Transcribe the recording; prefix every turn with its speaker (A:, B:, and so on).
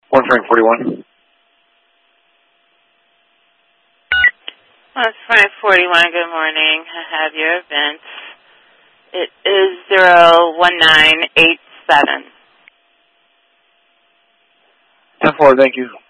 A: 1 Frank 41.
B: 1 Frank 41, good morning. I have your event. It is 01987.
A: 10-4, thank you.